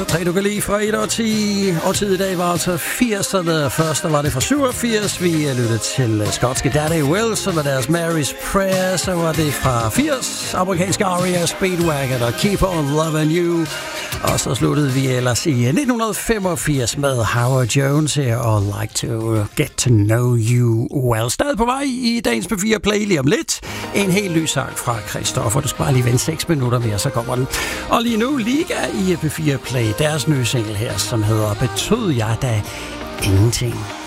Tre du kan lide fra 1 og 10. Årtid i dag var altså 80'erne. Først var det fra 87. Vi lyttede til skotske Danny Wilson og deres Mary's Prayer. Så var det fra 80. Amerikanske Aria, Speedwagon og Keep On Loving You. Og så sluttede vi ellers i 1985 med Howard Jones her og Like to Get to Know You Well. Stadig på vej i dagens P4 Play lige om lidt. En helt ny sang fra Christoffer. Du skal bare lige vente 6 minutter mere, så kommer den. Og lige nu Liga i P4 Play. Deres nye single her, som hedder Betød jeg da ingenting.